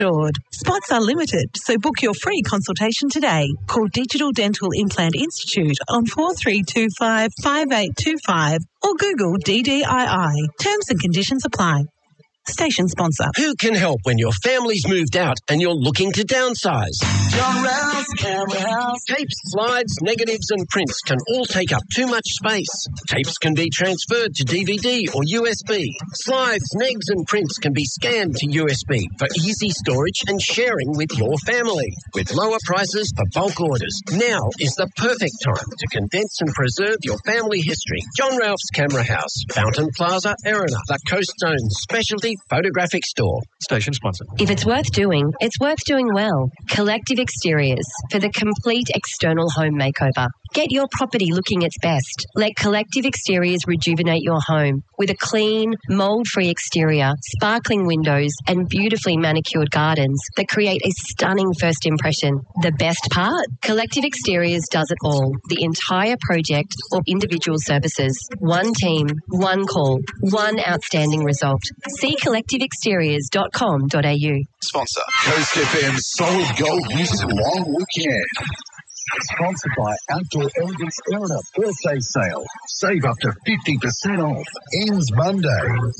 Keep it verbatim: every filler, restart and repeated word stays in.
insured. Spots are limited, so book your free consultation today. Call Digital Dental Implant Institute on four three two five, five eight two five or Google D D I I. Terms and conditions apply. Station sponsor. Who can help when your family's moved out and you're looking to downsize? John Rouse Camera House. Tapes, slides, negatives and prints can all take up too much space. Tapes can be transferred to D V D or U S B. Slides, negs and prints can be scanned to U S B for easy storage and sharing with your family. With lower prices for bulk orders, now is the perfect time to condense and preserve your family history. John Ralph's Camera House, Fountain Plaza, Erina, the Coast Zone's specialty photographic store. Station sponsor. If it's worth doing, it's worth doing well. Collective Exteriors for the complete external home makeover. Get your property looking its best. Let Collective Exteriors rejuvenate your home with a clean, mould-free exterior, sparkling windows and beautifully manicured gardens that create a stunning first impression. The best part? Collective Exteriors does it all. The entire project or individual services. One team, one call, one outstanding result. See collective exteriors dot com dot a u. Sponsor. Coast F M's Solid Gold Music Long Weekend. Sponsored by Outdoor Elegance Erina Birthday Sale. Save up to fifty percent off. Ends Monday.